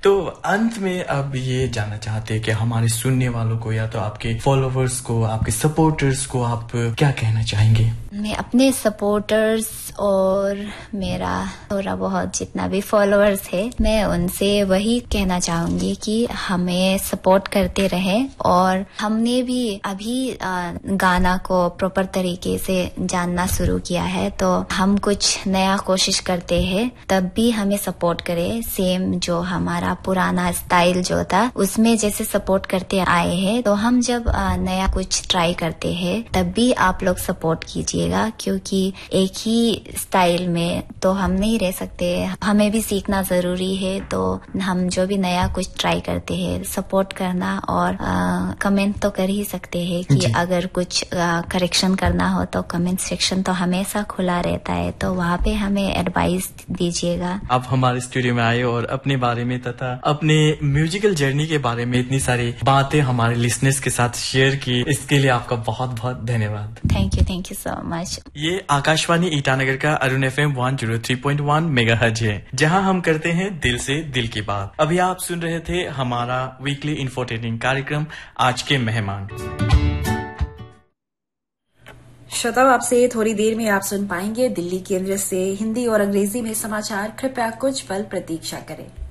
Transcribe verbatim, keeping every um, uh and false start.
तो अंत में अब ये जानना चाहते हैं कि हमारे सुनने वालों को या तो आपके फॉलोवर्स को, आपके सपोर्टर्स को आप क्या कहना चाहेंगे? मैं अपने सपोर्टर्स और मेरा थोड़ा बहुत जितना भी फॉलोअर्स है, मैं उनसे वही कहना चाहूंगी कि हमें सपोर्ट करते रहें। और हमने भी अभी गाना को प्रॉपर तरीके से जानना शुरू किया है, तो हम कुछ नया कोशिश करते हैं, तब भी हमें सपोर्ट करें। सेम जो हमारा पुराना स्टाइल जो था उसमें जैसे सपोर्ट करते आए हैं, तो हम जब नया कुछ ट्राई करते हैं तब भी आप लोग सपोर्ट कीजिए, क्योंकि एक ही स्टाइल में तो हम नहीं रह सकते, हमें भी सीखना जरूरी है। तो हम जो भी नया कुछ ट्राई करते हैं, सपोर्ट करना और आ, कमेंट तो कर ही सकते हैं कि अगर कुछ करेक्शन करना हो तो कमेंट सेक्शन तो हमेशा खुला रहता है, तो वहाँ पे हमें एडवाइस दीजिएगा। आप हमारे स्टूडियो में आए और अपने बारे में तथा अपने म्यूजिकल जर्नी के बारे में इतनी सारी बातें हमारे लिसनर्स के साथ शेयर की, इसके लिए आपका बहुत बहुत धन्यवाद। Thank you thank you so much. ये आकाशवाणी ईटानगर का Arun F M one zero three point one megahertz है, जहां हम करते हैं दिल से दिल की बात। अभी आप सुन रहे थे हमारा वीकली इंफोटेनिंग कार्यक्रम आज के मेहमान। श्रोताओं, आपसे थोड़ी देर में आप सुन पाएंगे दिल्ली केंद्र से हिंदी और अंग्रेजी में समाचार। कृपया कुछ पल प्रतीक्षा करें।